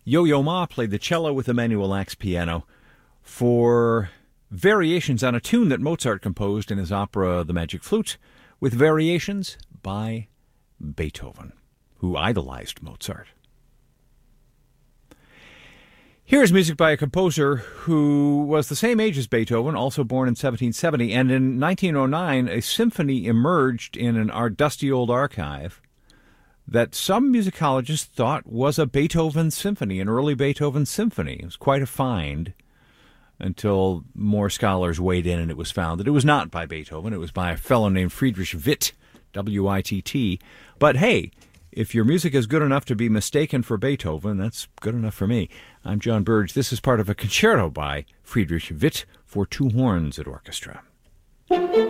Yo-Yo Ma played the cello with Emanuel Ax piano for variations on a tune that Mozart composed in his opera The Magic Flute, with variations by Beethoven, who idolized Mozart. Here's music by a composer who was the same age as Beethoven, also born in 1770, and in 1909 a symphony emerged in our dusty old archive that some musicologists thought was a Beethoven symphony, an early Beethoven symphony. It was quite a find until more scholars weighed in and it was found that it was not by Beethoven. It was by a fellow named Friedrich Witt, W-I-T-T. But hey, if your music is good enough to be mistaken for Beethoven, that's good enough for me. I'm John Burge. This is part of a concerto by Friedrich Witt for two horns at orchestra.